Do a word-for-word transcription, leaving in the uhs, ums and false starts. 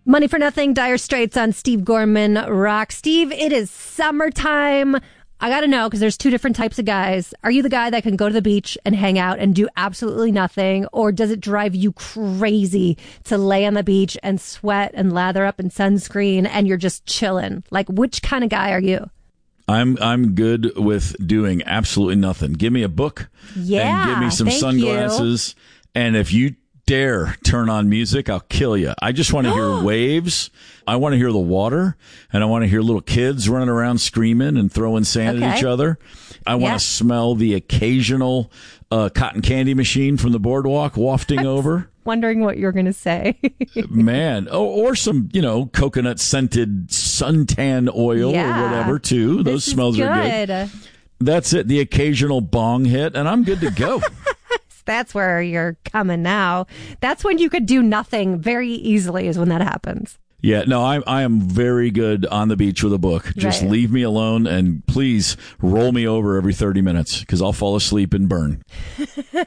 Money for Nothing, Dire Straits on Steve Gorman Rock. Steve, it is summertime. I got to know, because there's two different types of guys. Are you the guy that can go to the beach and hang out and do absolutely nothing? Or does it drive you crazy to lay on the beach and sweat and lather up in sunscreen and you're just chilling? Like, which kind of guy are you? I'm I'm good with doing absolutely nothing. Give me a book yeah, and give me some thank sunglasses. You. And if you dare turn on music, I'll kill you. I just want to hear waves. I want to hear the water, and I want to hear little kids running around screaming and throwing sand okay. at each other. I want yeah. to smell the occasional uh, cotton candy machine from the boardwalk wafting over. Wondering what you're going to say. Man, or, or some, you know, coconut scented suntan oil yeah. or whatever, too. Those this smells good. are good. That's it. The occasional bong hit, and I'm good to go. That's where you're coming now. That's when you could do nothing very easily, is when that happens. Yeah, no, I I am very good on the beach with a book. Just right. leave me alone, and please roll me over every thirty minutes, because I'll fall asleep and burn.